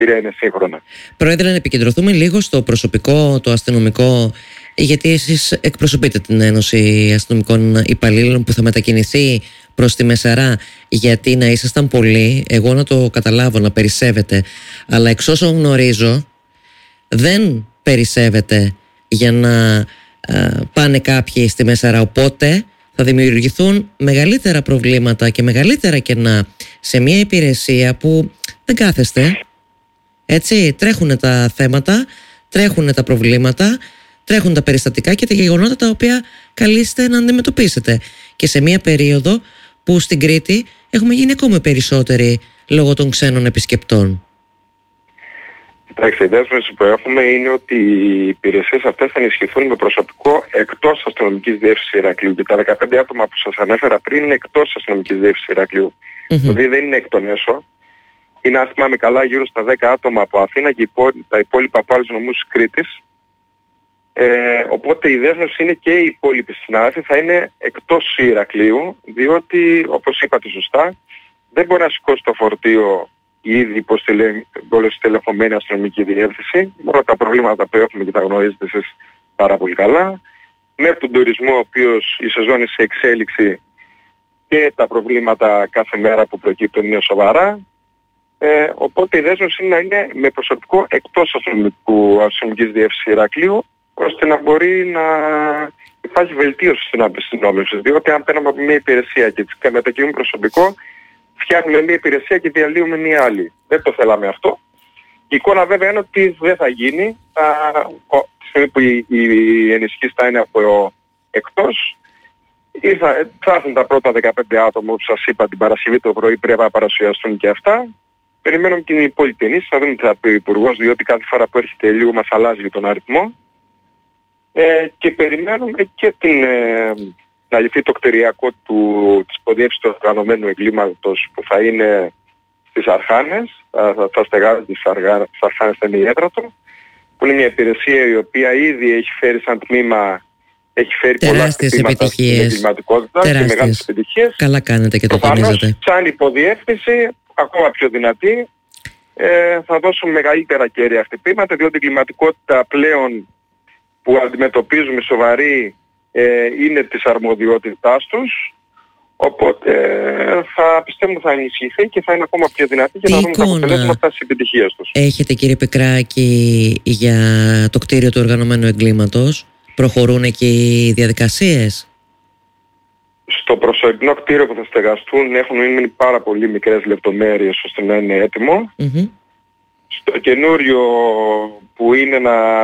είναι σύγχρονα. Πρόεδρε, να επικεντρωθούμε λίγο στο προσωπικό, το αστυνομικό, γιατί εσείς εκπροσωπείτε την Ένωση Αστυνομικών Υπαλλήλων που θα μετακινηθεί προς τη Μεσαρά. Γιατί να ήσασταν πολλοί, εγώ να το καταλάβω, να περισσεύετε, αλλά εξ όσων γνωρίζω δεν περισσεύετε για να πάνε κάποιοι στη Μεσαρά, οπότε θα δημιουργηθούν μεγαλύτερα προβλήματα και μεγαλύτερα κενά σε μια υπηρεσία που δεν κάθεστε. Έτσι, τρέχουν τα θέματα, τρέχουν τα προβλήματα, τρέχουν τα περιστατικά και τα γεγονότα τα οποία καλείστε να αντιμετωπίσετε. Και σε μια περίοδο που στην Κρήτη έχουμε γίνει ακόμη περισσότεροι λόγω των ξένων επισκεπτών. Κοιτάξτε, η δέσμευση που έχουμε είναι ότι οι υπηρεσίες αυτές θα ενισχυθούν με προσωπικό εκτός αστυνομικής διεύθυνσης Ηρακλείου. Και τα 15 άτομα που σας ανέφερα πριν είναι εκτός αστυνομικής διεύθυνσης Ηρακλείου. Δηλαδή δεν είναι εκ των έσω. Είναι, αν θυμάμαι καλά, γύρω στα 10 άτομα από Αθήνα και τα υπόλοιπα από άλλους νομούς της Κρήτης. Οπότε η δέσμευση είναι και οι υπόλοιποι συνάδελφοι θα είναι εκτός Ηρακλείου, διότι, όπως είπατε σωστά, δεν μπορεί να σηκώσει το φορτίο η ήδη υποστελεχωμένη αστυνομική διεύθυνση. Όλα τα προβλήματα που έχουμε και τα γνωρίζετε εσείς πάρα πολύ καλά. Με τον τουρισμό, ο οποίος η σεζόν είναι σε εξέλιξη και τα προβλήματα κάθε μέρα που προκύπτουν είναι σοβαρά. Οπότε η δέσμευση είναι να είναι με προσωπικό εκτός αστυνομικής διεύθυνσης Ηρακλείου, ώστε να μπορεί να υπάρχει βελτίωση στην αστυνόμευση. Διότι αν παίρνουμε από μια υπηρεσία και μετακινούμε προσωπικό, φτιάχνουμε μια υπηρεσία και διαλύουμε μια άλλη. Δεν το θέλαμε αυτό. Η εικόνα βέβαια είναι ότι δεν θα γίνει. Τη στιγμή που οι ενισχύσεις θα είναι από εκτός, θα έρθουν τα πρώτα 15 άτομα που σας είπα την Παρασκευή το πρωί, πρέπει να παρουσιαστούν και αυτά. Περιμένουμε και την υπόλοιπη ενίσχυση, θα δούμε τι θα πει ο Υπουργός, διότι κάθε φορά που έρχεται λίγο μας αλλάζει τον αριθμό. Και περιμένουμε και να λυθεί το κτηριακό της υποδιεύσης του οργανωμένου εγκλήματος που θα είναι στις Αρχάνες, θα στεγάζει στις Αρχάνες θα είναι η έδρα του, που είναι μια υπηρεσία η οποία ήδη έχει φέρει σαν τμήμα, έχει φέρει τεράστιες πολλά χτυπήματα στην εγκληματικότητα και μεγάλες επιτυχίες. Καλά κάνετε και το τονίζετε. Σαν υποδιεύθυνση, ακόμα πιο δυνατή, θα δώσουν μεγαλύτερα κέρια χτυπήματα, διότι η εγκληματικότητα πλέον που αντιμετωπίζουμε σοβαρή είναι της αρμοδιότητάς τους, οπότε πιστεύω θα ενισχυθεί και θα είναι ακόμα πιο δυνατή και να δούμε τα αποτελέσματα της επιτυχίας τους. Έχετε, κύριε Πικράκη, για το κτίριο του οργανωμένου εγκλήματος? Προχωρούν εκεί οι διαδικασίες? Στο προσωρινό κτίριο που θα στεγαστούν έχουν μείνει πάρα πολύ μικρές λεπτομέρειες ώστε να είναι έτοιμο. Στο καινούριο που είναι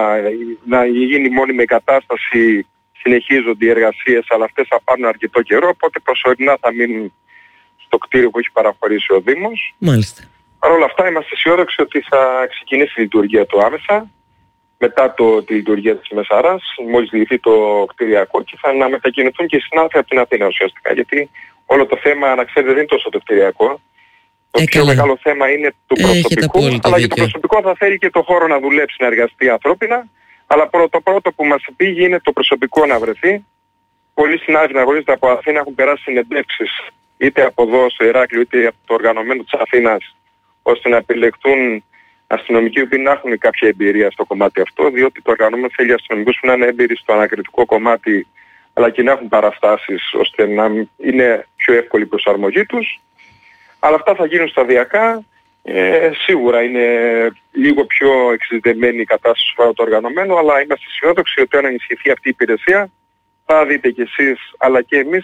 να γίνει μόνιμη κατάσταση συνεχίζονται οι εργασίες, αλλά αυτές θα πάρουν αρκετό καιρό, οπότε προσωρινά θα μείνουν στο κτίριο που έχει παραχωρήσει ο Δήμος. Μάλιστα. Παρ' όλα αυτά είμαστε αισιόδοξοι ότι θα ξεκινήσει η λειτουργία του άμεσα, μετά τη λειτουργία της Μεσαράς, μόλις λυθεί το κτηριακό και θα να μετακινηθούν και οι συνάδελφοι από την Αθήνα ουσιαστικά, γιατί όλο το θέμα, να ξέρετε, δεν είναι τόσο το κτηριακό. Το πιο μεγάλο θέμα είναι του προσωπικού, αλλά και το προσωπικό θα θέλει και το χώρο να δουλέψει, να εργαστεί ανθρώπινα. Αλλά το πρώτο που μας πήγε είναι το προσωπικό να βρεθεί. Πολλοί συνάδελφοι να γνωρίζετε από Αθήνα έχουν περάσει συνεντεύξεις είτε από εδώ στο Ηράκλειο είτε από το οργανωμένο της Αθήνας, ώστε να επιλεχθούν αστυνομικοί που να έχουν κάποια εμπειρία στο κομμάτι αυτό, διότι το οργανωμένο θέλει αστυνομικούς που να είναι έμπειροι στο ανακριτικό κομμάτι, αλλά και να έχουν παραστάσεις ώστε να είναι πιο εύκολη η προσαρμογή τους. Αλλά αυτά θα γίνουν σταδιακά. Σίγουρα είναι λίγο πιο εξειδικευμένη η κατάσταση στο το οργανωμένο, αλλά είμαστε αισιόδοξοι ότι αν ενισχυθεί αυτή η υπηρεσία θα δείτε κι εσείς αλλά και εμείς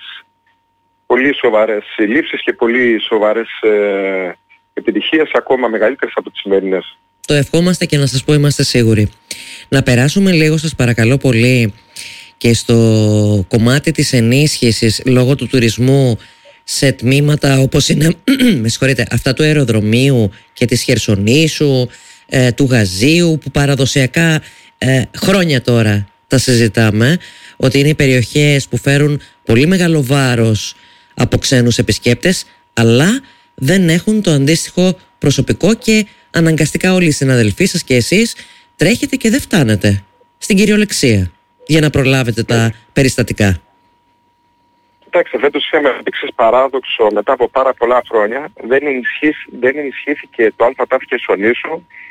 πολύ σοβαρές συλλήψεις και πολύ σοβαρές επιτυχίες, ακόμα μεγαλύτερες από τις σημερινές. Το ευχόμαστε και να σας πω είμαστε σίγουροι. Να περάσουμε λίγο, σας παρακαλώ πολύ, και στο κομμάτι της ενίσχυσης λόγω του τουρισμού σε τμήματα όπως είναι με συγχωρείτε, αυτά του αεροδρομίου και της Χερσονήσου, του Γαζίου, που παραδοσιακά χρόνια τώρα τα συζητάμε, ότι είναι οι περιοχές που φέρουν πολύ μεγάλο βάρος από ξένους επισκέπτες, αλλά δεν έχουν το αντίστοιχο προσωπικό και αναγκαστικά όλοι οι συναδελφοί σας και εσείς τρέχετε και δεν φτάνετε στην κυριολεξία για να προλάβετε τα περιστατικά. Κοιτάξτε, φέτος είχαμε εξής παράδοξο μετά από πάρα πολλά χρόνια. Δεν ενισχύθηκε το ΑΤΑΦ Χερσονήσου